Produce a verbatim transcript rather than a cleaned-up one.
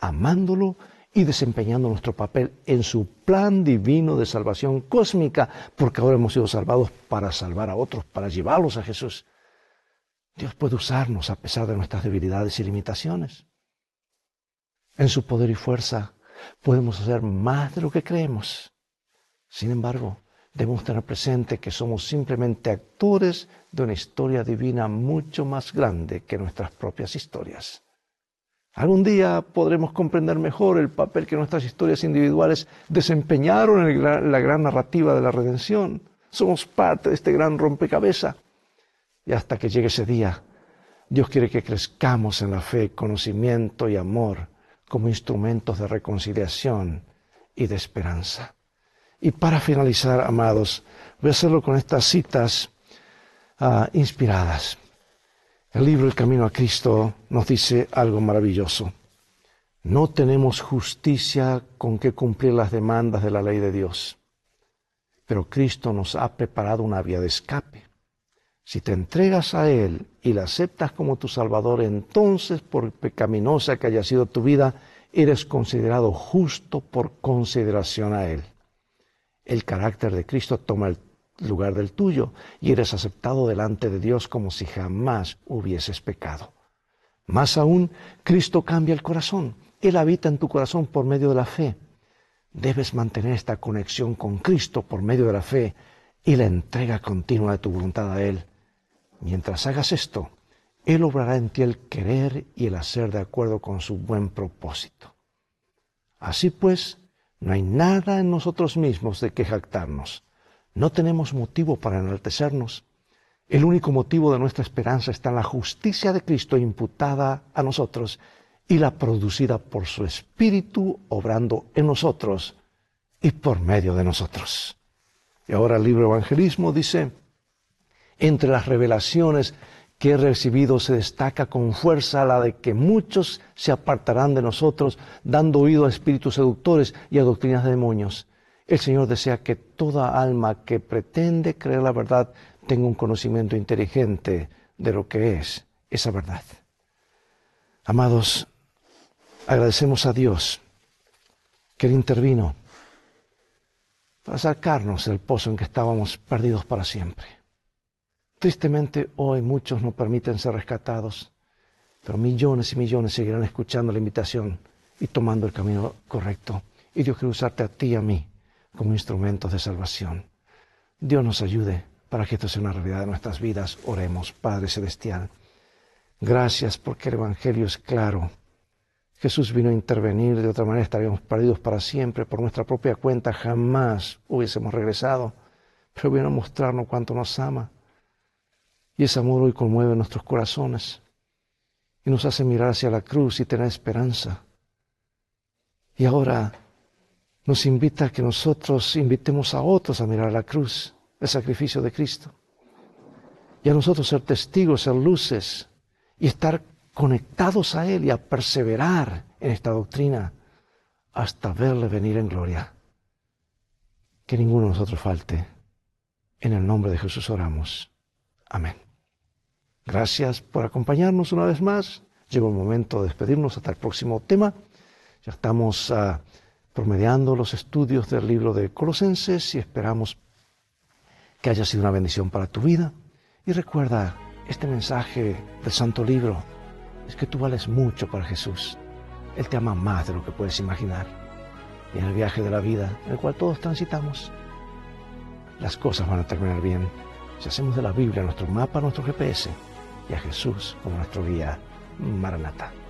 amándolo y desempeñando nuestro papel en su plan divino de salvación cósmica, porque ahora hemos sido salvados para salvar a otros, para llevarlos a Jesús. Dios puede usarnos a pesar de nuestras debilidades y limitaciones. En su poder y fuerza podemos hacer más de lo que creemos. Sin embargo, debemos tener presente que somos simplemente actores de una historia divina mucho más grande que nuestras propias historias. Algún día podremos comprender mejor el papel que nuestras historias individuales desempeñaron en la gran narrativa de la redención. Somos parte de este gran rompecabezas. Y hasta que llegue ese día, Dios quiere que crezcamos en la fe, conocimiento y amor como instrumentos de reconciliación y de esperanza. Y para finalizar, amados, voy a hacerlo con estas citas uh, inspiradas. El libro El Camino a Cristo nos dice algo maravilloso. No tenemos justicia con que cumplir las demandas de la ley de Dios, pero Cristo nos ha preparado una vía de escape. Si te entregas a Él y la aceptas como tu Salvador, entonces, por pecaminosa que haya sido tu vida, eres considerado justo por consideración a Él. El carácter de Cristo toma el lugar del tuyo y eres aceptado delante de Dios como si jamás hubieses pecado. Más aún, Cristo cambia el corazón. Él habita en tu corazón por medio de la fe. Debes mantener esta conexión con Cristo por medio de la fe y la entrega continua de tu voluntad a Él. Mientras hagas esto, Él obrará en ti el querer y el hacer de acuerdo con su buen propósito. Así pues, no hay nada en nosotros mismos de que jactarnos. No tenemos motivo para enaltecernos. El único motivo de nuestra esperanza está en la justicia de Cristo imputada a nosotros y la producida por su Espíritu obrando en nosotros y por medio de nosotros. Y ahora el libro Evangelismo dice, entre las revelaciones que he recibido se destaca con fuerza la de que muchos se apartarán de nosotros, dando oído a espíritus seductores y a doctrinas de demonios. El Señor desea que toda alma que pretende creer la verdad tenga un conocimiento inteligente de lo que es esa verdad. Amados, agradecemos a Dios que Él intervino para sacarnos del pozo en que estábamos perdidos para siempre. Tristemente, hoy muchos no permiten ser rescatados, pero millones y millones seguirán escuchando la invitación y tomando el camino correcto. Y Dios quiere usarte a ti y a mí como instrumentos de salvación. Dios nos ayude para que esto sea una realidad de nuestras vidas. Oremos, Padre Celestial. Gracias porque el Evangelio es claro. Jesús vino a intervenir, de otra manera estaríamos perdidos para siempre. Por nuestra propia cuenta jamás hubiésemos regresado, pero vino a mostrarnos cuánto nos ama. Y ese amor hoy conmueve nuestros corazones y nos hace mirar hacia la cruz y tener esperanza. Y ahora nos invita a que nosotros invitemos a otros a mirar la cruz, el sacrificio de Cristo. Y a nosotros ser testigos, ser luces y estar conectados a Él y a perseverar en esta doctrina hasta verle venir en gloria. Que ninguno de nosotros falte. En el nombre de Jesús oramos. Amén. Gracias por acompañarnos una vez más. Llegó el momento de despedirnos hasta el próximo tema. Ya estamos uh, promediando los estudios del libro de Colosenses y esperamos que haya sido una bendición para tu vida. Y recuerda, este mensaje del Santo Libro es que tú vales mucho para Jesús. Él te ama más de lo que puedes imaginar. Y en el viaje de la vida, en el cual todos transitamos, las cosas van a terminar bien si hacemos de la Biblia nuestro mapa, nuestro G P S, y a Jesús como nuestro guía. Maranatha.